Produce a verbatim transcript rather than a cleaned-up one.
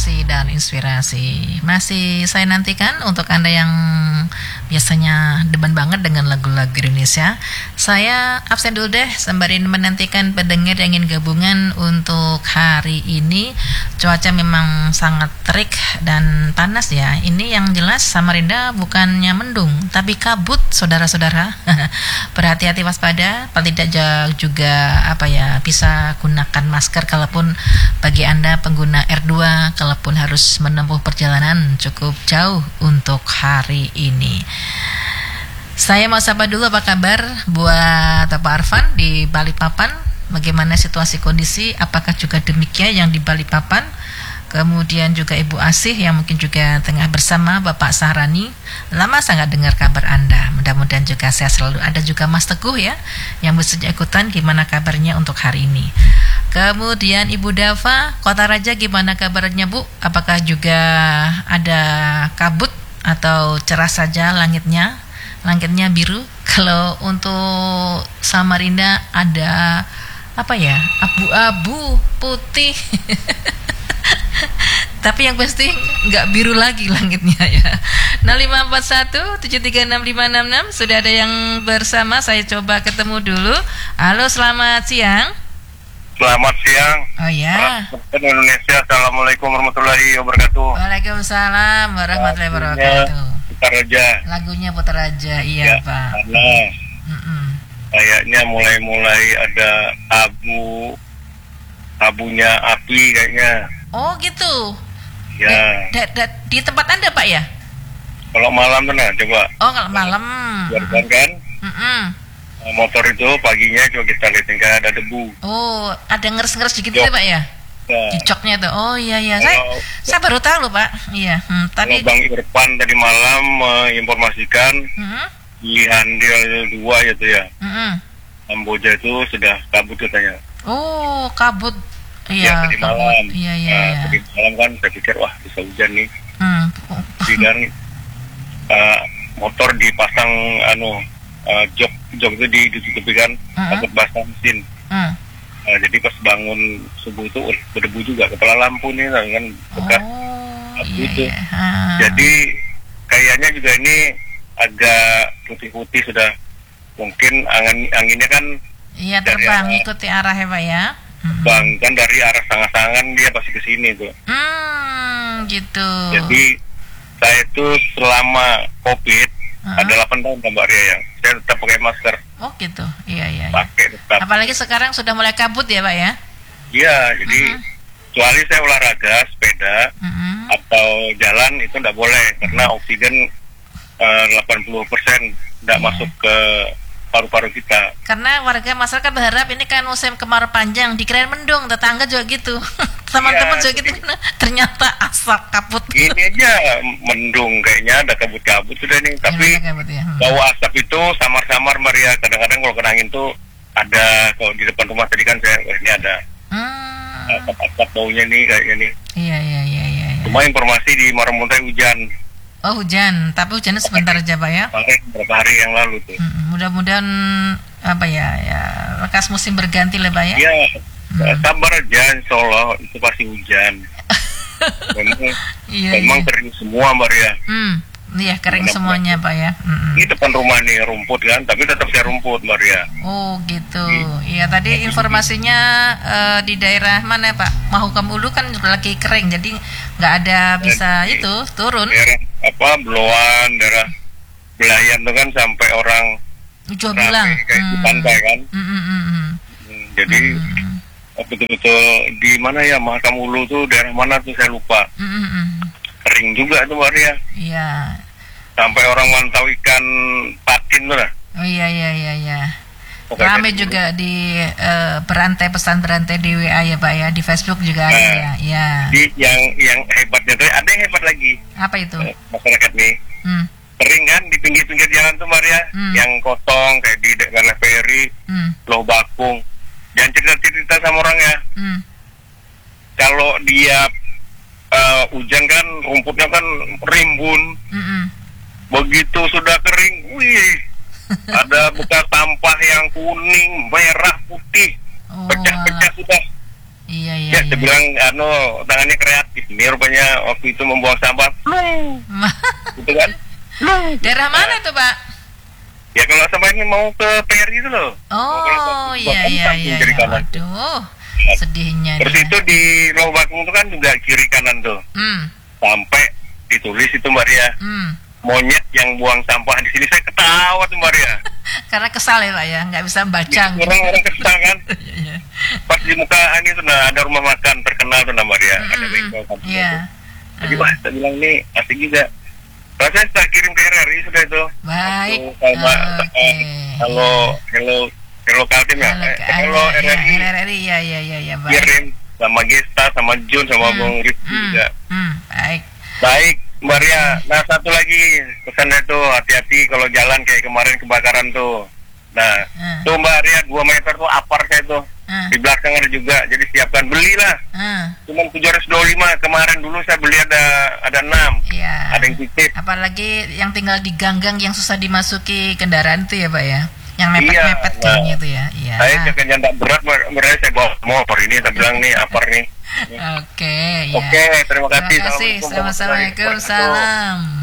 motivasi dan inspirasi. Masih saya nantikan untuk Anda yang biasanya demen banget dengan lagu-lagu Indonesia. Saya absen dulu deh sembari menantikan pendengar yang ingin gabungan untuk hari ini. Cuaca memang sangat terik dan panas ya. Ini yang jelas Samarinda bukannya mendung tapi kabut, saudara-saudara. Berhati-hati, waspada, paling tidak juga apa ya, bisa gunakan masker kalaupun bagi Anda pengguna R dua, kalaupun harus menempuh perjalanan cukup jauh untuk hari ini. Saya mau sapa dulu, apa kabar buat Pak Arfan di Balikpapan? Bagaimana situasi kondisi? Apakah juga demikian yang di Balikpapan? Kemudian juga Ibu Asih yang mungkin juga tengah bersama Bapak Sahrani. Lama sangat dengar kabar Anda. Mudah-mudahan juga sehat selalu. Ada juga Mas Teguh ya, yang bersedia ikutan gimana kabarnya untuk hari ini. Kemudian Ibu Dava, Kota Raja gimana kabarnya Bu? Apakah juga ada kabut atau cerah saja langitnya? Langitnya biru. Kalau untuk Samarinda ada apa ya? Abu-abu, putih. Tapi yang pasti nggak biru lagi langitnya ya. nol lima empat satu tujuh tiga enam lima enam enam. Sudah ada yang bersama. Saya coba ketemu dulu. Halo, selamat siang. Selamat siang. Oh ya. Indonesia. Assalamualaikum warahmatullahi wabarakatuh. Waalaikumsalam warahmatullahi wabarakatuh. Putar Raja. Lagunya Putar Raja, iya ya, Pak. Karena kayaknya mulai-mulai ada abu, abunya api kayaknya. Oh gitu. Ya. Di, di, di tempat Anda Pak ya? Kalau malam benar, coba. Oh kalau malam. Biarkan kan. Mm-mm. Motor itu paginya coba kita lihat nggak ada debu. Oh, ada ngeres-ngeres gitu ya Pak ya? Nah. Di joknya tuh. Oh iya iya. Saya, saya baru tahu loh Pak. Iya. Hmm, tadi. Kalau Bang Irfan tadi malam menginformasikan mm-hmm. di Handil dua gitu ya. Mm-hmm. Kamboja itu sudah kabut katanya. Oh kabut. Iya. Ya, tadi kabut. malam. Iya iya. Nah, iya. tadi malam kan saya pikir wah bisa hujan nih. Hmm. Jadi kan uh, motor dipasang anu uh, jok jok itu ditutupi kan Mm-hmm. takut basah mesin. Mm. Nah, jadi pas bangun subuh itu uh, berdebu juga kepala lampu nih kan bekas oh, abu iya, itu. iya. Ah. Jadi kayaknya juga ini agak putih-putih sudah, mungkin angin anginnya kan Iya terbang arah, ikuti arah ya Pak ya. Hmm. Bang kan dari arah sangat-sangat dia pasti ke sini tuh. Hmm, gitu. Jadi saya itu selama COVID uh-huh. ada delapan tahun Mbak Ria ya, saya tetap pakai masker. Oh gitu, iya iya. iya. Pakai tetap. Apalagi sekarang sudah mulai kabut ya Pak ya? Iya, jadi uh-huh. kecuali saya olahraga, sepeda uh-huh. atau jalan itu tidak boleh karena oksigen uh, delapan puluh persen tidak yeah. masuk ke paru-paru kita. Karena warga masyarakat berharap ini kan musim kemarau panjang, dikirain mendung, tetangga juga gitu. Teman-teman ya, juga gitu, ternyata asap kabut. Ini aja mendung kayaknya ada kabut-kabut sudah nih, tapi kabut, ya. hmm. bau asap itu samar-samar Maria. Kadang-kadang kalau kena angin tuh ada, kalau di depan rumah tadi kan saya ini ada hmm. asap-asap baunya nih kayaknya nih. Iya iya iya iya. Cuma informasi di Maromuntai hujan. Oh hujan, tapi hujannya sebentar aja Pak ya? Beberapa hari yang lalu tuh. Hmm, mudah-mudahan apa ya, ya lekas musim berganti lah Pak ya? Iya, hmm. sabar aja, insya Allah itu pasti hujan. memang iya, memang iya. kering semua Mbak Ria. Hmm, iya kering Benar, semuanya Pak ya. Hmm. Ini depan rumah nih rumput kan, tapi tetap saya rumput Mbak Ria. Oh gitu. Iya tadi informasinya uh, di daerah mana Pak? Mahukam Ulu kan lagi kering, jadi nggak ada bisa Dan itu turun. Daerah apa Beloan, daerah Belayan tuh kan sampai orang Ujo bilang kayak hmm. di pantai kan. Hmm, hmm, hmm, hmm. Hmm, jadi hmm. betul-betul di mana ya Mahakam Ulu tuh daerah mana tuh saya lupa. Hmm, hmm. Kering juga tuh Mbak Ria. Iya. Sampai orang mantau ikan patin tuh lah. Oh iya iya iya iya. Rame juga di uh, berantai pesan berantai di W A ya Pak ya, di Facebook juga ada nah, ya. Ya. Di yang yang hebatnya tuh ada yang hebat lagi. Apa itu? Eh, masyarakat nih. Hmm. Kering kan di pinggir-pinggir jalan tuh Maria, hmm. yang kosong kayak di daerah Ferry, hmm. Loh Bakung. Jangan cerita-cerita sama orangnya. Hmm. Kalau dia uh, hujan kan rumputnya kan rimbun. Hmm. Begitu sudah kering, wih. Ada bekas sampah yang kuning, merah, putih, oh, pecah-pecah sudah. Iya, iya, Ya, iya. saya bilang, anu, tangannya kreatif. Ini rupanya waktu itu membuang sampah. Gitu kan? Daerah mana tuh, Pak? Ya kalau sampah ini mau ke P R I itu loh. Oh, iya, iya, iya. Kiri kanan. Aduh, sedihnya Terus dia. itu di Lobakung itu kan juga kiri kanan tuh. Hmm, Sampai ditulis itu Mbak Ria. hmm. Monyet yang buang sampah di sini. Saya ketawa tuh Mbak Ria. Karena kesal ya, Pak ya, nggak bisa baca. Orang-orang kesal kan. Iya, iya. Pas di mukaan itu nah, ada rumah makan terkenal tuh Mbak Ria. Hmm, Ada hmm, bengkel hmm. samping Iya. itu. Jadi wah, saya bilang nih asik juga. Rasanya saya kirim ke R R I sudah itu. Baik. Waktu sama, Oke. eh, Halo, hello, hello Kaltim ya. Halo, Eh, ke- Hello ya, R R I. R R I, ya, ya, ya, ya, baik. Kirim sama Gesta, sama Jun, sama Hmm, Bung Rifki hmm, juga. hmm, baik. Baik, Mbak Ria. Nah, satu lagi pesannya tuh hati-hati kalau jalan kayak kemarin kebakaran tuh. Nah, Hmm. tuh Mbak Ria dua meter tuh apar saya tuh. Hmm. Di belakang ada juga, jadi siapkan belilah. Hmm, Cuman tujuh ratus dua puluh lima kemarin dulu saya beli ada ada enam. ya. Ada yang titip. Apalagi yang tinggal di gang-gang yang susah dimasuki kendaraan itu ya, Pak ya. Yang mepet-mepet Iya, gangnya nah. itu ya. Iya. Saya jaga nyandak berat, berarti saya bawa motor ini, saya bilang nih apar nih. Oke, ya. Oke, terima kasih. Terima kasih. Assalamualaikum warahmatullahi Assalamualaikum. wabarakatuh. Salam.